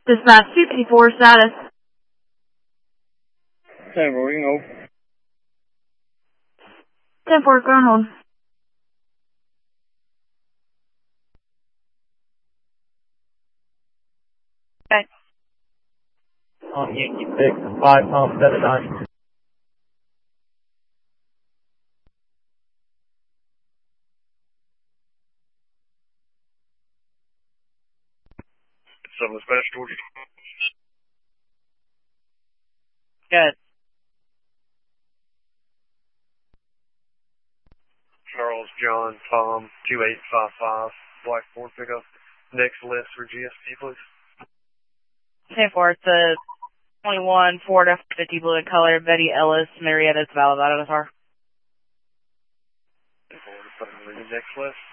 Dispatch 254 status. 10-4, you can hold. 10-4, go on hold. Okay. On Yankee 6 and 5 pump 79. 7 Dispatch, Georgia. Good. Charles, John, Tom, 2855, Black Ford pickup. Next list for GSP, please. 10-4, it's a 21 Ford F-50 blue in color, Betty Ellis, Marietta, Validado car. 10-4, next list.